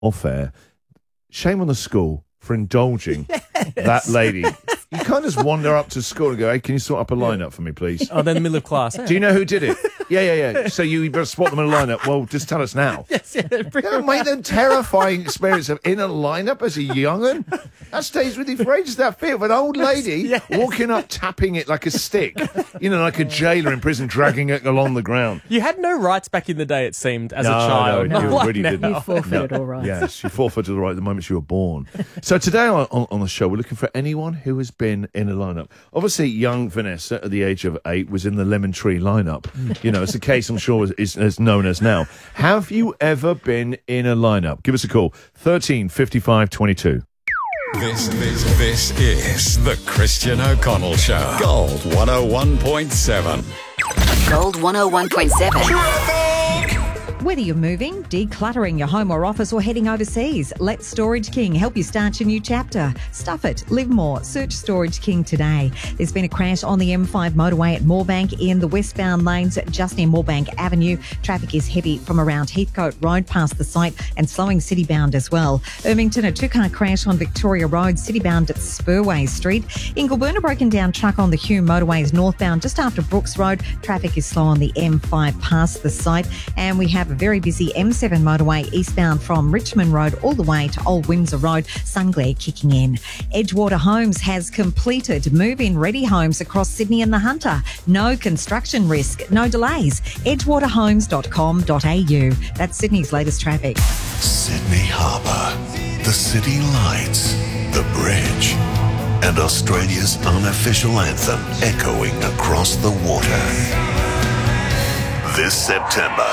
off air, shame on the school for indulging that lady. You can't just wander up to school and go, hey, can you sort up a lineup for me, please? Oh, then in the middle of class. Do you know who did it? Yeah. So you better spot them in a lineup. Well, just tell us now. Yes, yeah. Mate, the terrifying experience of in a lineup as a young'un, that stays with you for ages. That fear of an old lady walking up, tapping it like a stick, like a jailer in prison, dragging it along the ground. You had no rights back in the day, it seemed, as a child. No, you Not really now. didn't. You forfeited all rights. Yes, you forfeited the right the moment you were born. So today on the show, we're looking for anyone who has been in a lineup. Obviously, young Vanessa, at the age of 8, was in the Lemon Tree lineup. It's a case I'm sure is known as now. Have you ever been in a lineup? Give us a call, 13 55 22. This is the Christian O'Connell Show. Gold 101.7. Gold 101.7. Whether you're moving, decluttering your home or office, or heading overseas, let Storage King help you start your new chapter. Stuff it, live more. Search Storage King today. There's been a crash on the M5 motorway at Moorebank in the westbound lanes just near Moorebank Avenue. Traffic is heavy from around Heathcote Road past the site and slowing citybound as well. Irvington, a 2-car crash on Victoria Road, citybound at Spurway Street. Ingleburn, a broken down truck on the Hume motorways northbound just after Brooks Road. Traffic is slow on the M5 past the site. And we have a very busy M7 motorway eastbound from Richmond Road all the way to Old Windsor Road, sunglare kicking in. Edgewater Homes has completed move-in ready homes across Sydney and the Hunter. No construction risk, no delays. edgewaterhomes.com.au. That's Sydney's latest traffic. Sydney Harbour, the city lights, the bridge, and Australia's unofficial anthem echoing across the water. This September,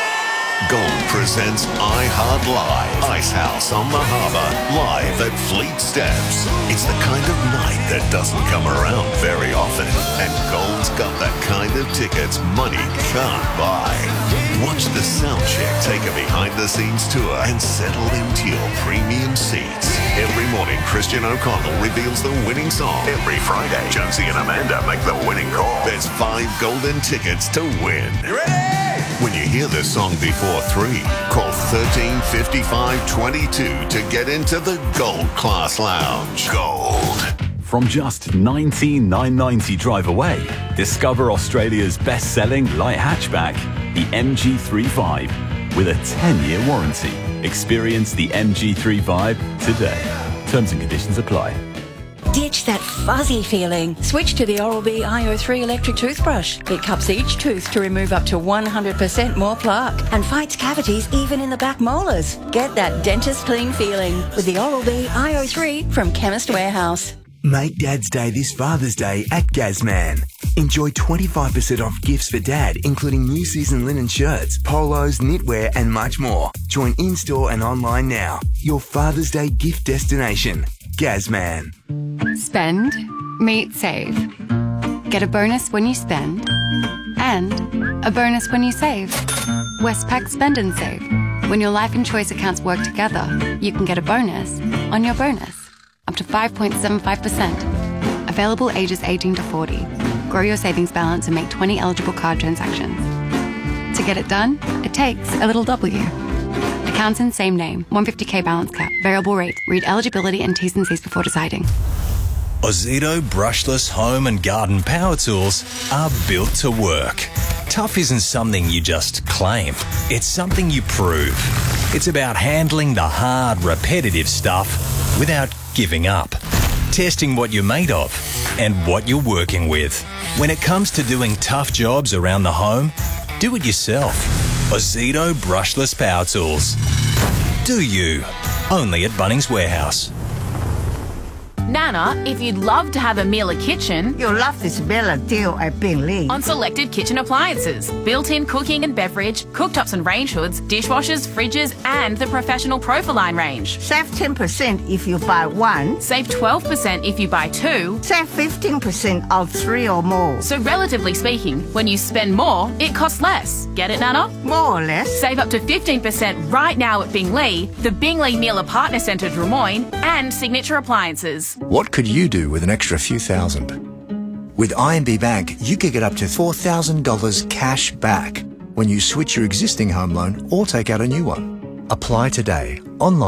Gold presents iHeart Live, Icehouse on the Harbour, live at Fleet Steps. It's the kind of night that doesn't come around very often, and Gold's got the kind of tickets money can't buy. Watch the sound check take a behind-the-scenes tour and settle into your premium seats. Every morning, Christian O'Connell reveals the winning song. Every Friday, Jonesy and Amanda make the winning call. There's 5 golden tickets to win. You ready? When you hear this song before 3, call 13 55 22 to get into the Gold Class Lounge. Gold. From just $19,990 drive away, discover Australia's best-selling light hatchback, the MG35, with a 10-year warranty. Experience the MG35 today. Terms and conditions apply. Ditch that fuzzy feeling. Switch to the Oral-B iO3 electric toothbrush. It cups each tooth to remove up to 100% more plaque and fights cavities even in the back molars. Get that dentist clean feeling with the Oral-B iO3 from Chemist Warehouse. Make Dad's Day this Father's Day at Gazman. Enjoy 25% off gifts for Dad, including new season linen shirts, polos, knitwear and much more. Join in-store and online now. Your Father's Day gift destination. Gazman. Spend, meet, save. Get a bonus when you spend and a bonus when you save. Westpac Spend and Save. When your life and choice accounts work together, you can get a bonus on your bonus. Up to 5.75%. Available ages 18 to 40. Grow your savings balance and make 20 eligible card transactions. To get it done, it takes a little W. Accounts in same name. 150k balance cap. Variable rate. Read eligibility and T's and C's before deciding. Ozito brushless home and garden power tools are built to work. Tough isn't something you just claim. It's something you prove. It's about handling the hard, repetitive stuff without giving up. Testing what you're made of and what you're working with. When it comes to doing tough jobs around the home, do it yourself. Ozito brushless power tools. Do you? Only at Bunnings Warehouse. Nana, if you'd love to have a Miele kitchen, you'll love this Miele deal at Bingley. On selected kitchen appliances, built-in cooking and beverage, cooktops and range hoods, dishwashers, fridges, and the professional Profiline range. Save 10% if you buy one. Save 12% if you buy two. Save 15% on 3 or more. So relatively speaking, when you spend more, it costs less. Get it, Nana? More or less. Save up to 15% right now at Bingley, the Bingley Miele Partner Centre Drummoyne, and Signature Appliances. What could you do with an extra few thousand? With IMB Bank, you could get up to $4,000 cash back when you switch your existing home loan or take out a new one. Apply today, online